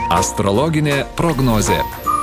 Astrologinė prognozė.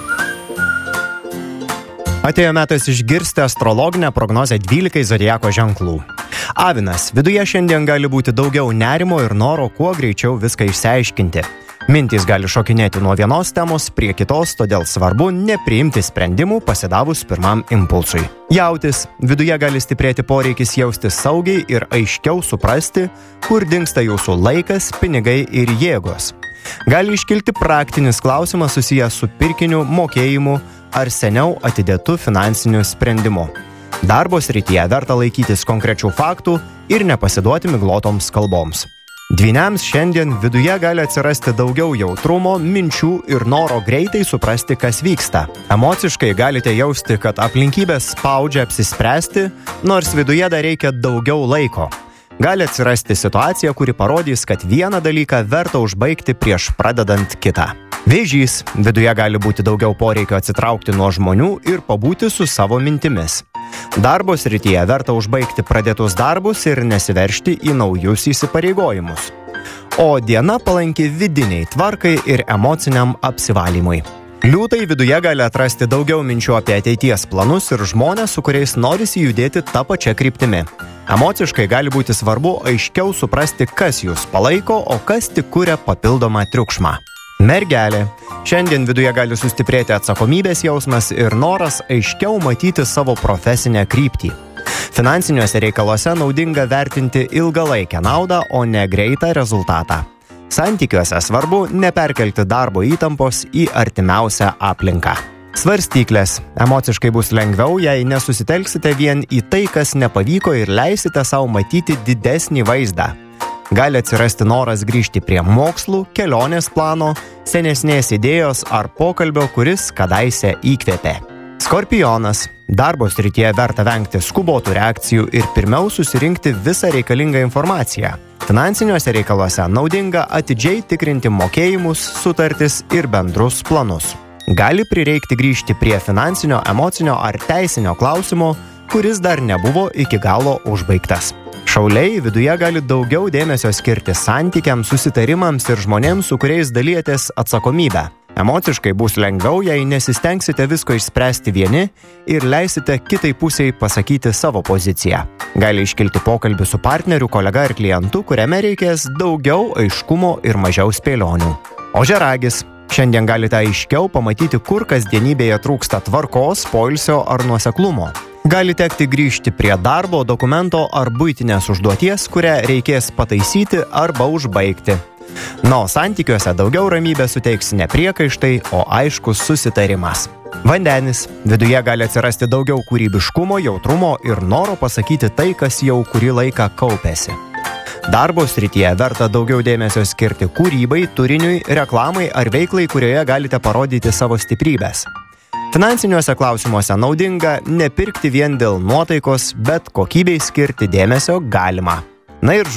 Atėjo metas išgirsti astrologinę prognozę 12 zodiako ženklų. Avinas, viduje šiandien gali būti daugiau nerimo ir noro kuo greičiau viską išsiaiškinti. Mintys gali šokinėti nuo vienos temos prie kitos, todėl svarbu nepriimti sprendimų pasidavus pirmam impulsui. Jautis, viduje gali stiprėti poreikis jaustis saugiai ir aiškiau suprasti, kur dingsta jūsų laikas, pinigai ir jėgos. Gali iškilti praktinis klausimas susijęs su pirkiniu, mokėjimu ar seniau atidėtu finansiniu sprendimu. Darbo srityje verta laikytis konkrečių faktų ir nepasiduoti miglotoms kalboms. Dvyniams šiandien viduje gali atsirasti daugiau jautrumo, minčių ir noro greitai suprasti, kas vyksta. Emociškai galite jausti, kad aplinkybės spaudžia apsispręsti, nors viduje dar reikia daugiau laiko. Gali atsirasti situacija, kuri parodys, kad vieną dalyką verta užbaigti prieš pradedant kitą. Vėžys, viduje gali būti daugiau poreikio atsitraukti nuo žmonių ir pabūti su savo mintimis. Darbo srityje verta užbaigti pradėtus darbus ir nesiveržti į naujus įsipareigojimus. O diena palanki vidiniai tvarkai ir emociniam apsivalymui. Liūtai viduje gali atrasti daugiau minčių apie ateities planus ir žmonės, su kuriais norisi judėti tą pačią kryptimi. Emociškai gali būti svarbu aiškiau suprasti, kas jūs palaiko, o kas tik kuria papildomą triukšmą. Mergelė. Šiandien viduje gali sustiprėti atsakomybės jausmas ir noras aiškiau matyti savo profesinę kryptį. Finansiniuose reikaluose naudinga vertinti ilgalaikę naudą, o ne greitą rezultatą. Santykiuose svarbu neperkelti darbo įtampos į artimiausią aplinką. Svarstyklės. Emociškai bus lengviau, jei nesusitelksite vien į tai, kas nepavyko ir leisite savo matyti didesnį vaizdą. Gali atsirasti noras grįžti prie mokslų, kelionės plano, senesnės idėjos ar pokalbio, kuris kadaise įkvėpė. Skorpionas. Darbo srityje verta vengti skubotų reakcijų ir pirmiau susirinkti visą reikalingą informaciją. Finansiniuose reikaluose naudinga atidžiai tikrinti mokėjimus, sutartis ir bendrus planus. Gali prireikti grįžti prie finansinio, emocinio ar teisinio klausimo, kuris dar nebuvo iki galo užbaigtas. Šauliai viduje gali daugiau dėmesio skirti santykiams, susitarimams ir žmonėms, su kuriais dalijatės atsakomybę. Emociškai bus lengviau, jei nesistengsite visko išspręsti vieni ir leisite kitai pusiai pasakyti savo poziciją. Gali iškilti pokalbį su partneriu, kolega ar klientu, kuriame reikės daugiau aiškumo ir mažiau spėlionių. Ožiaragis. Šiandien galite aiškiau pamatyti, kur kasdienybėje trūksta tvarkos, poilsio ar nuoseklumo. Gali tekti grįžti prie darbo, dokumento ar buitinės užduoties, kurią reikės pataisyti arba užbaigti. Santykiuose daugiau ramybės suteiks ne priekaištai, o aiškus susitarimas. Vandenis. Viduje gali atsirasti daugiau kūrybiškumo, jautrumo ir noro pasakyti tai, kas jau kurį laiką kaupėsi. Darbo srityje verta daugiau dėmesio skirti kūrybai, turiniui, reklamai ar veiklai, kurioje galite parodyti savo stiprybės. Finansiniuose klausimuose naudinga nepirkti vien dėl nuotaikos, bet kokybei skirti dėmesio galima. Ir